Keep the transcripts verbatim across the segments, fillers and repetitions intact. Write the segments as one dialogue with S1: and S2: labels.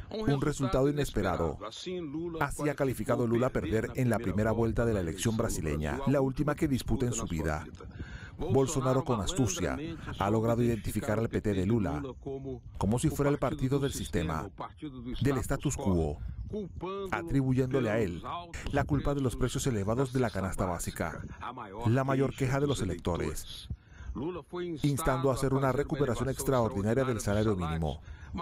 S1: un resultado inesperado. Así ha calificado Lula perder en la primera vuelta de la elección brasileña, la última que disputa en su vida. Bolsonaro, con astucia, ha logrado identificar al P T de Lula como si fuera el partido del sistema, del status quo, atribuyéndole a él la culpa de los precios elevados de la canasta básica, la mayor queja de los electores, instando a hacer una recuperación extraordinaria del salario mínimo.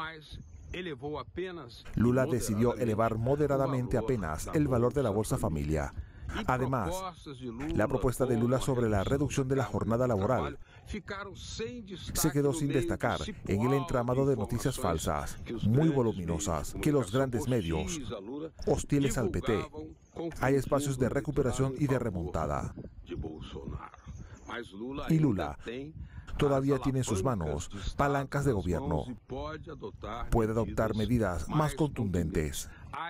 S1: Lula decidió elevar moderadamente apenas el valor de la Bolsa Familia. Además, la propuesta de Lula sobre la reducción de la jornada laboral se quedó sin destacar en el entramado de noticias falsas, muy voluminosas, que los grandes medios, hostiles al P T, hay espacios de recuperación y de remontada. Y Lula todavía tiene en sus manos palancas de gobierno. Puede adoptar medidas más contundentes.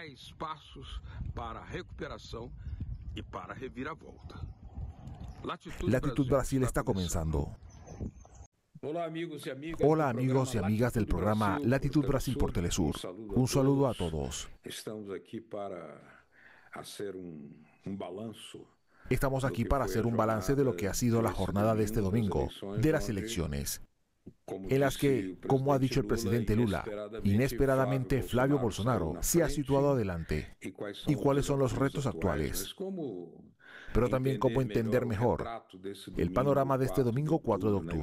S1: Latitud Brasil está comenzando.
S2: Hola amigos y amigas,
S1: Hola amigos y amigas del programa Latitud Brasil por Telesur. Un saludo a todos.
S2: Estamos aquí para hacer un, un balanzo.
S1: Estamos aquí para hacer un balance de lo que ha sido la jornada de este domingo, de las elecciones, en las que, como ha dicho el presidente Lula, inesperadamente Flavio Bolsonaro se ha situado adelante. ¿Y cuáles son los retos actuales? Pero también cómo entender mejor el panorama de este domingo cuatro de octubre.